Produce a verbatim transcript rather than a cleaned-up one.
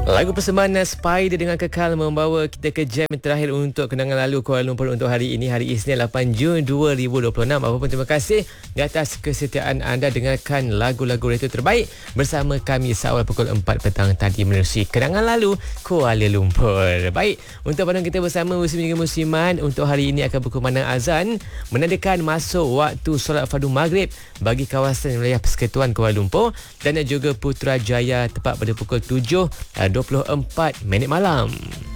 Lagu persembahan Spider dengan Kekal membawa kita ke jam terakhir untuk kenangan lalu Kuala Lumpur untuk hari ini, hari Isnin lapan Jun dua ribu dua puluh enam. Apapun terima kasih di atas kesetiaan anda dengarkan lagu-lagu retro terbaik bersama kami seawal pukul empat petang tadi menerusi kenangan lalu Kuala Lumpur. Baik, untuk pandangan kita bersama musim hingga musiman untuk hari ini akan berkumandang azan menandakan masuk waktu solat fardu maghrib bagi kawasan wilayah Persekutuan Kuala Lumpur dan juga Putrajaya tepat pada pukul tujuh dua puluh empat minit malam.